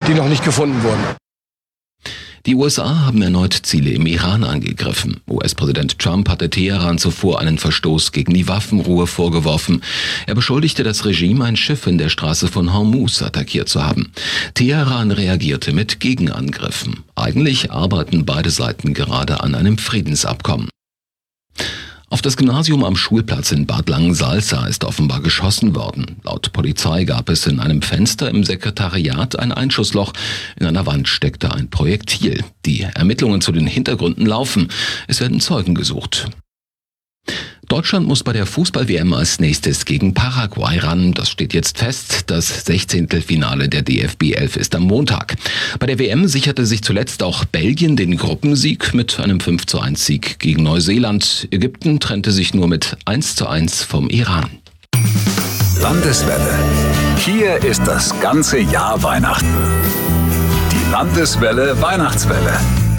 die noch nicht gefunden wurden. Die USA haben erneut Ziele im Iran angegriffen. US-Präsident Trump hatte Teheran zuvor einen Verstoß gegen die Waffenruhe vorgeworfen. Er beschuldigte das Regime, ein Schiff in der Straße von Hormuz attackiert zu haben. Teheran reagierte mit Gegenangriffen. Eigentlich arbeiten beide Seiten gerade an einem Friedensabkommen. Auf das Gymnasium am Schulplatz in Bad Langensalza ist offenbar geschossen worden. Laut Polizei gab es in einem Fenster im Sekretariat ein Einschussloch. In einer Wand steckte ein Projektil. Die Ermittlungen zu den Hintergründen laufen. Es werden Zeugen gesucht. Deutschland muss bei der Fußball-WM als nächstes gegen Paraguay ran. Das steht jetzt fest. Das 16. Finale der DFB 11 ist am Montag. Bei der WM sicherte sich zuletzt auch Belgien den Gruppensieg mit einem 5:1 Sieg gegen Neuseeland. Ägypten trennte sich nur mit 1:1 vom Iran. Landeswelle. Hier ist das ganze Jahr Weihnachten. Die Landeswelle Weihnachtswelle.